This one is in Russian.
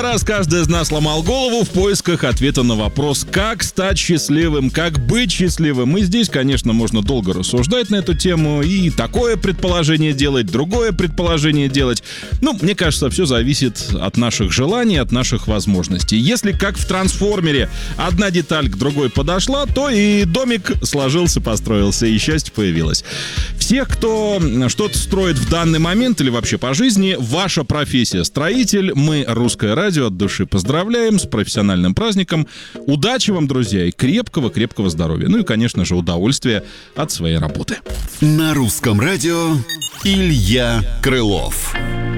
Раз каждый из нас ломал голову в поисках ответа на вопрос, как стать счастливым, как быть счастливым. И здесь, конечно, можно долго рассуждать на эту тему и такое предположение делать, другое предположение делать. Мне кажется, все зависит от наших желаний, от наших возможностей. Если, как в «Трансформере», одна деталь к другой подошла, то и домик сложился, построился, и счастье появилось. Всех, кто что-то строит в данный момент или вообще по жизни, ваша профессия — строитель. Мы, Русское радио, от души поздравляем с профессиональным праздником. Удачи вам, друзья, и крепкого-крепкого здоровья. И, конечно же, удовольствия от своей работы. На Русском радио Илья Крылов.